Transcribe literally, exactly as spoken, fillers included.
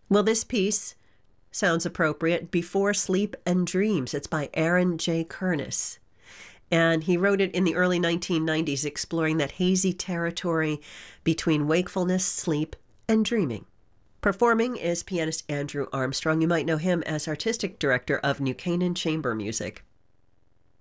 Well, this piece sounds appropriate. Before Sleep and Dreams. It's by Aaron J. Kernis. And he wrote it in the early nineteen nineties, exploring that hazy territory between wakefulness, sleep, and dreaming. Performing is pianist Andrew Armstrong. You might know him as artistic director of New Canaan Chamber Music.